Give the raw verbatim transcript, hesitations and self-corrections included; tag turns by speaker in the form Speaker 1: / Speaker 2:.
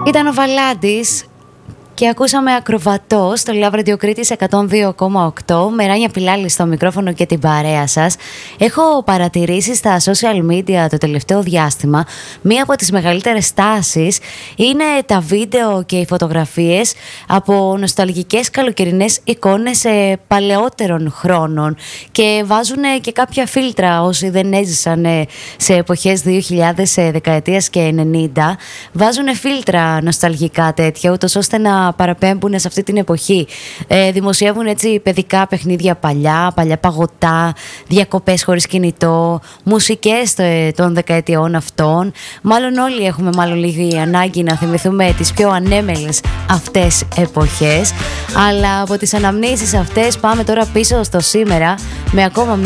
Speaker 1: Ήταν ο Βαλάντης και ακούσαμε Ακροβατό στο Love Radio Κρήτης εκατόν δύο κόμμα οκτώ με Ράνια Πιλάλη στο μικρόφωνο και την παρέα σας. Έχω παρατηρήσει στα social media το τελευταίο διάστημα μία από τις μεγαλύτερες τάσεις είναι τα βίντεο και οι φωτογραφίες από νοσταλγικές καλοκαιρινές εικόνες παλαιότερων χρόνων και βάζουν και κάποια φίλτρα όσοι δεν έζησαν σε εποχές δύο χιλιάδες δεκαετίας και ενενήντα, βάζουν φίλτρα νοσταλγικά τέτοια ούτως ώστε να παραπέμπουν σε αυτή την εποχή. Ε, δημοσιεύουν έτσι παιδικά παιχνίδια παλιά, παλιά παγωτά, διακοπές χωρίς κινητό, μουσικές των δεκαετιών αυτών. Μάλλον όλοι έχουμε μάλλον λίγη ανάγκη να θυμηθούμε τις πιο ανέμελες αυτές εποχές. Αλλά από τις αναμνήσεις αυτές πάμε τώρα πίσω στο σήμερα με ακόμα